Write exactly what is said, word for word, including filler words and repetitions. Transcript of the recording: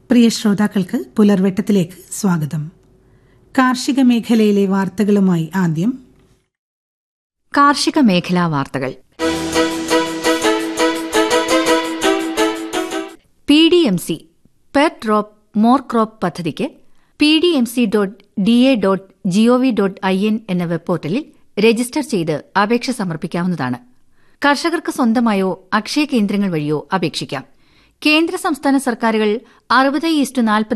പ്രിയ ശ്രോതാക്കൾക്ക് പുലർവെട്ടത്തിലേക്ക് സ്വാഗതം. കാർഷിക മേഖലയിലെ വാർത്തകളുമായി ആദ്യം കാർഷിക മേഖലാ വാർത്തകൾ. P D M C per drop more crop പദ്ധതിക്ക് P D M C dot D A dot G O V dot I N എന്ന വെബ് പോർട്ടലിൽ രജിസ്റ്റർ ചെയ്ത് അപേക്ഷ സമർപ്പിക്കാവുന്നതാണ്. കർഷകർക്ക് സ്വന്തമായോ അക്ഷയ കേന്ദ്രങ്ങൾ വഴിയോ അപേക്ഷിക്കാം. കേന്ദ്ര സംസ്ഥാന സർക്കാരുകൾ അറുപത് ഈസ്റ്റു നാൽപ്പത്